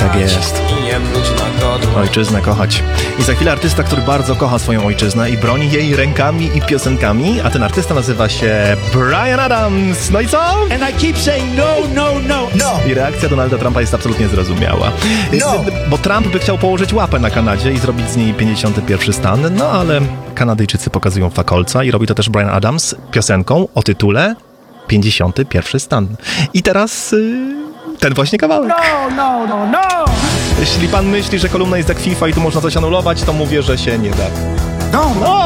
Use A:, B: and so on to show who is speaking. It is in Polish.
A: Tak jest. Ojczyznę kochać. I za chwilę artysta, który bardzo kocha swoją ojczyznę i broni jej rękami i piosenkami, a ten artysta nazywa się Bryan Adams. No i co?
B: And I keep saying no.
A: I reakcja Donalda Trumpa jest absolutnie zrozumiała. Bo Trump by chciał położyć łapę na Kanadzie i zrobić z niej 51. stan, no ale Kanadyjczycy pokazują fakolca i robi to też Bryan Adams piosenką o tytule 51. stan. I teraz ten właśnie kawałek.
B: No.
A: Jeśli pan myśli, że kolumna jest jak FIFA i tu można coś anulować, to mówię, że się nie da.
B: No.